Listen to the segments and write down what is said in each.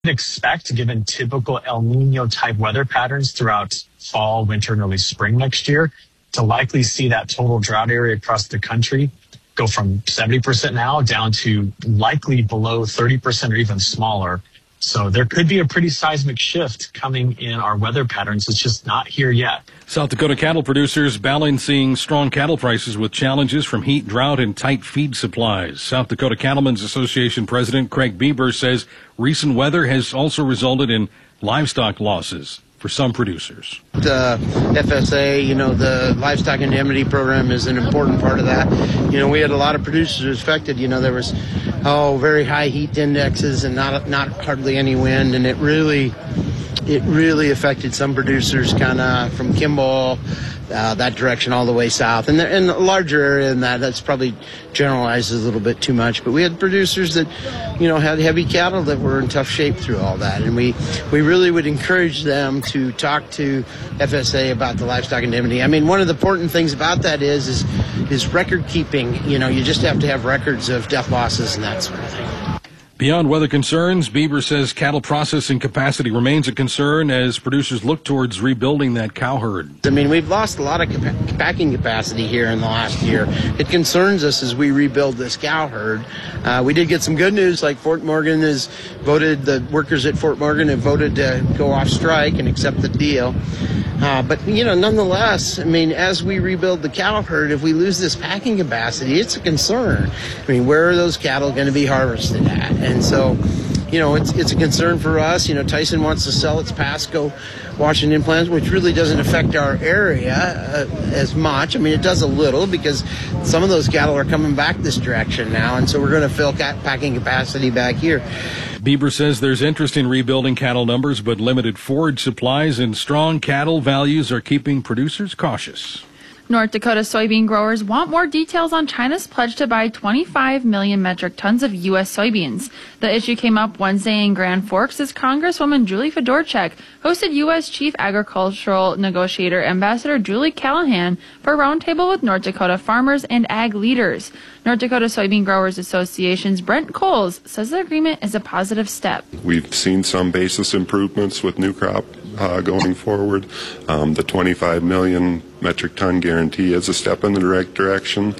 expect, given typical El Nino type weather patterns throughout fall, winter, and early spring next year, to likely see that total drought area across the country go from 70% now down to likely below 30% or even smaller. So there could be a pretty seismic shift coming in our weather patterns. It's just not here yet. South Dakota cattle producers balancing strong cattle prices with challenges from heat, drought, and tight feed supplies. South Dakota Cattlemen's Association President Craig Bieber says recent weather has also resulted in livestock losses for some producers. The FSA, the Livestock Indemnity Program is an important part of that. We had a lot of producers affected. There was, very high heat indexes and not hardly any wind, and it really affected some producers kind of from Kimball, that direction all the way south. And in a larger area than that's probably generalizes a little bit too much. But we had producers that, had heavy cattle that were in tough shape through all that. And we really would encourage them to talk to FSA about the livestock indemnity. I mean, one of the important things about that is record keeping. You just have to have records of death losses and that sort of thing. Beyond weather concerns, Bieber says cattle processing capacity remains a concern as producers look towards rebuilding that cow herd. I mean, we've lost a lot of packing capacity here in the last year. It concerns us as we rebuild this cow herd. We did get some good news, like Fort Morgan has voted, the workers at Fort Morgan have voted to go off strike and accept the deal. But, nonetheless, I mean, as we rebuild the cow herd, if we lose this packing capacity, it's a concern. I mean, where are those cattle going to be harvested at? And so, it's a concern for us. Tyson wants to sell its Pasco Washington plants, which really doesn't affect our area as much. I mean, it does a little because some of those cattle are coming back this direction now, and so we're going to fill packing capacity back here. Bieber says there's interest in rebuilding cattle numbers, but limited forage supplies and strong cattle values are keeping producers cautious. North Dakota soybean growers want more details on China's pledge to buy 25 million metric tons of U.S. soybeans. The issue came up Wednesday in Grand Forks as Congresswoman Julie Fedorchak hosted U.S. Chief Agricultural Negotiator Ambassador Julie Callahan for a roundtable with North Dakota farmers and ag leaders. North Dakota Soybean Growers Association's Brent Coles says the agreement is a positive step. We've seen some basis improvements with new crop going forward. The 25 million metric ton guarantee is a step in the right direction.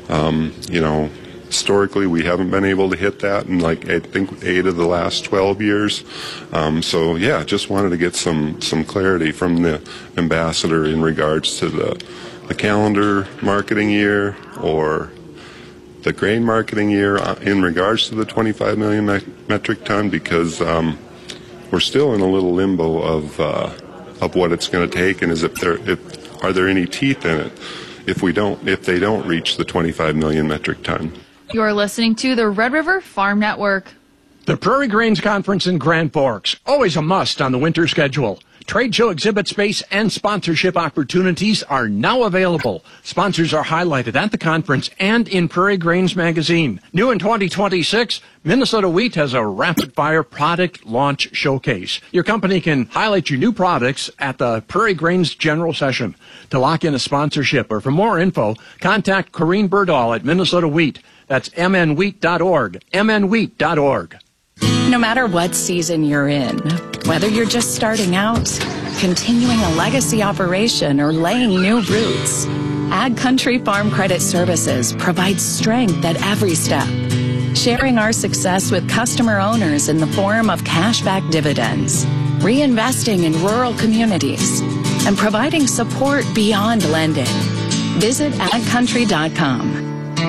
Historically, we haven't been able to hit that in I think 8 of the last 12 years. Just wanted to get some clarity from the ambassador in regards to the calendar marketing year or the grain marketing year in regards to the 25 million metric ton, because we're still in a little limbo of what it's going to take, and are there any teeth in it if they don't reach the 25 million metric ton. You're listening to the Red River Farm Network. The Prairie Grains Conference in Grand Forks, always a must on the winter schedule. Trade show exhibit space and sponsorship opportunities are now available. Sponsors are highlighted at the conference and in Prairie Grains magazine. New in 2026, Minnesota Wheat has a rapid-fire product launch showcase. Your company can highlight your new products at the Prairie Grains General Session. To lock in a sponsorship or for more info, contact Corrine Berdahl at Minnesota Wheat. That's mnwheat.org, mnwheat.org. No matter what season you're in, whether you're just starting out, continuing a legacy operation, or laying new roots, Ag Country Farm Credit Services provides strength at every step, sharing our success with customer owners in the form of cashback dividends, reinvesting in rural communities, and providing support beyond lending. Visit agcountry.com.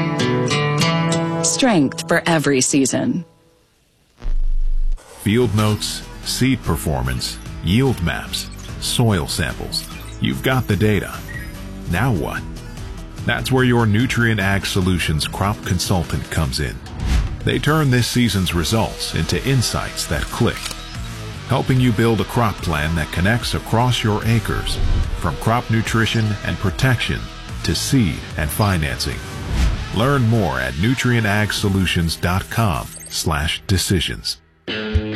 Strength for every season. Field notes, seed performance, yield maps, soil samples. You've got the data. Now what? That's where your Nutrien Ag Solutions crop consultant comes in. They turn this season's results into insights that click, helping you build a crop plan that connects across your acres, from crop nutrition and protection to seed and financing. Learn more at nutrienagsolutions.com/decisions.